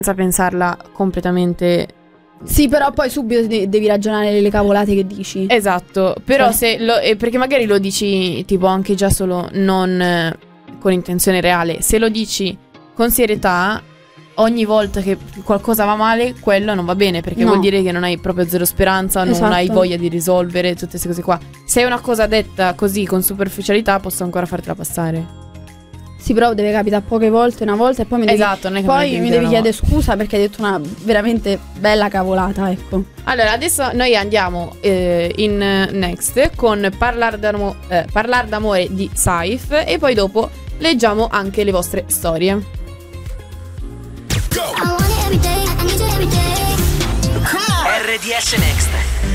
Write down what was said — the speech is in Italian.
senza pensarla completamente. Sì, però poi subito devi ragionare le cavolate che dici. Esatto, però Cioè. perché magari lo dici tipo anche già solo non con intenzione reale. Se lo dici con serietà, ogni volta che qualcosa va male, quello non va bene, perché No. vuol dire che non hai proprio zero speranza, non Esatto. hai voglia di risolvere tutte queste cose qua. Se è una cosa detta così con superficialità, posso ancora fartela passare. Sì, però deve capitare poche volte, una volta, e poi mi devi, Esatto, non è che poi devi mi dire devi una chiedere scusa perché hai detto una veramente bella cavolata, ecco. Allora, adesso noi andiamo in next con Parlar d'amore di Saif, e poi dopo leggiamo anche le vostre storie. RDS Next.